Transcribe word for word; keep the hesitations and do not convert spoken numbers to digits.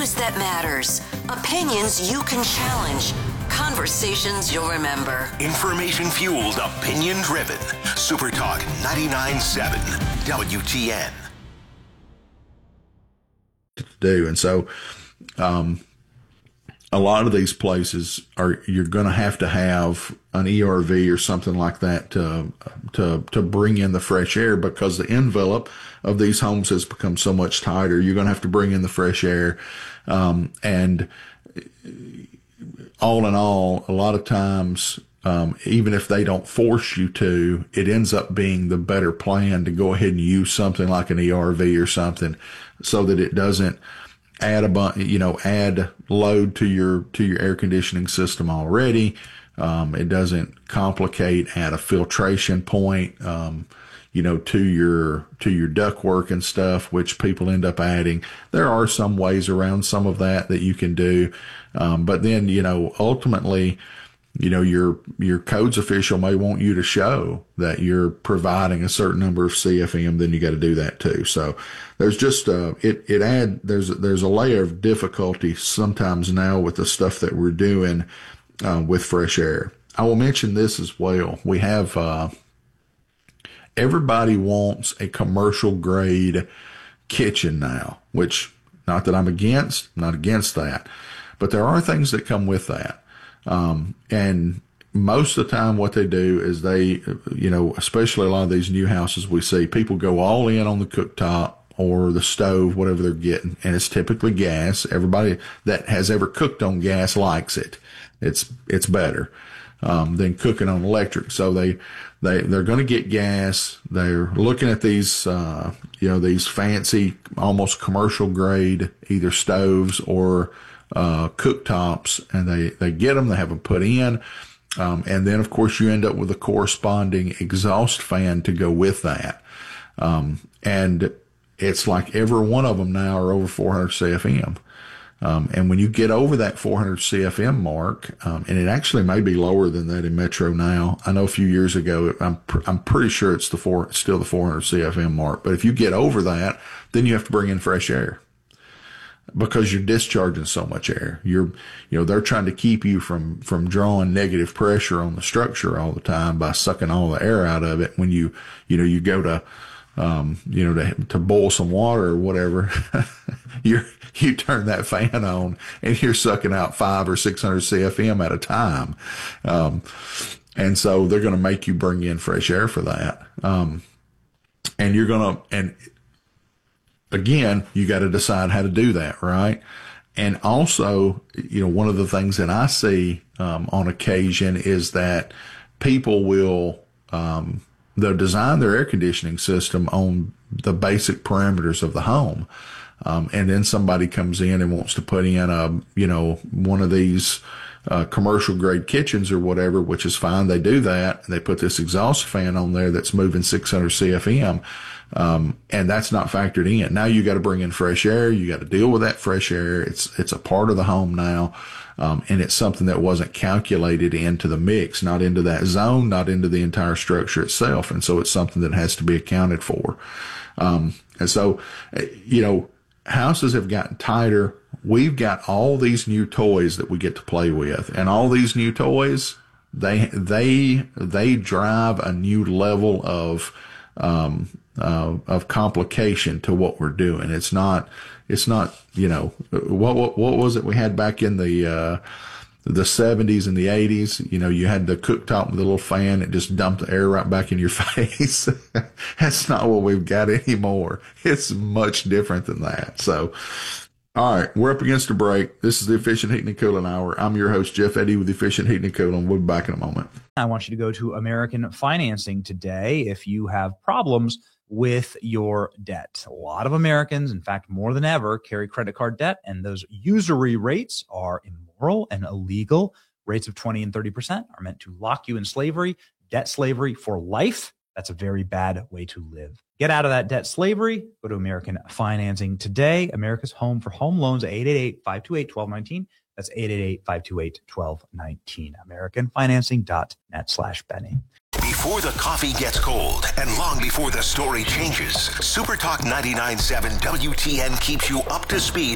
News that matters. Opinions you can challenge. Conversations you'll remember. Information-fueled, opinion-driven. Super Talk ninety-nine point seven W T N. To do. And so um, a lot of these places are, you're going to have to have an E R V or something like that to, to, to bring in the fresh air, because the envelope of these homes has become so much tighter. You're going to have to bring in the fresh air. Um, and all in all, a lot of times, um, even if they don't force you to, it ends up being the better plan to go ahead and use something like an E R V or something, so that it doesn't add a bunch, you know, add load to your, to your air conditioning system already. Um, it doesn't complicate, add a filtration point, um, you know, to your, to your ductwork and stuff, which people end up adding. There are some ways around some of that that you can do. Um, but then, you know, ultimately, you know, your, your codes official may want you to show that you're providing a certain number of C F M, then you got to do that too. So there's just, uh, it, it add, there's, there's a layer of difficulty sometimes now with the stuff that we're doing, uh, with fresh air. I will mention this as well. We have, uh, everybody wants a commercial grade kitchen now, which, not that I'm against, not against that, but there are things that come with that. Um, and most of the time what they do is they, you know, especially a lot of these new houses we see, people go all in on the cooktop or the stove, whatever they're getting. And it's typically gas. Everybody that has ever cooked on gas likes it. It's, it's better, um, than cooking on electric. So they, they, they're going to get gas. They're looking at these, uh, you know, these fancy, almost commercial grade, either stoves or, uh, cooktops, and they, they get them, they have them put in. Um, and then of course you end up with a corresponding exhaust fan to go with that. Um, and it's like every one of them now are over four hundred C F M. Um, and when you get over that four hundred C F M mark, um, and it actually may be lower than that in Metro now. I know a few years ago, I'm, pr- I'm pretty sure it's the four, it's still the four hundred C F M mark. But if you get over that, then you have to bring in fresh air, because you're discharging so much air. You're, you know, they're trying to keep you from, from drawing negative pressure on the structure all the time by sucking all the air out of it. When you, you know, you go to, um, you know, to, to boil some water or whatever, you're, you turn that fan on and you're sucking out five or six hundred C F M at a time. Um, and so they're going to make you bring in fresh air for that. Um, and you're going to, and, again, you got to decide how to do that, right? And also, you know, one of the things that I see um, on occasion is that people will, um, they'll design their air conditioning system on the basic parameters of the home. Um, and then somebody comes in and wants to put in a, you know, one of these uh, commercial grade kitchens or whatever, which is fine. They do that. And they put this exhaust fan on there that's moving six hundred C F M. Um, and that's not factored in. Now you got to bring in fresh air. You got to deal with that fresh air. It's, it's a part of the home now. Um, and it's something that wasn't calculated into the mix, not into that zone, not into the entire structure itself. And so it's something that has to be accounted for. Um, and so, you know, houses have gotten tighter. We've got all these new toys that we get to play with, and all these new toys, they, they, they drive a new level of, um, Uh, of complication to what we're doing. It's not, it's not, you know, what, what, what was it we had back in the, uh, the seventies and the eighties? You know, you had the cooktop with a little fan that just dumped the air right back in your face. That's not what we've got anymore. It's much different than that. So, all right, we're up against a break. This is the Efficient Heating and Cooling Hour. I'm your host, Jeff Eddy with Efficient Heating and Cooling. We'll be back in a moment. I want you to go to American Financing today if you have problems with your debt. A lot of Americans, in fact, more than ever, carry credit card debt, and those usury rates are immoral and illegal. Rates of twenty and thirty percent are meant to lock you in slavery, debt slavery for life. That's a very bad way to live. Get out of that debt slavery. Go to American Financing today. America's home for home loans, eight eight eight, five two eight, one two one nine. That's eight eight eight, five two eight, one two one nine. American Financing dot net slash Benny. Before the coffee gets cold and long before the story changes, Super Talk ninety-nine point seven W T N keeps you up to speed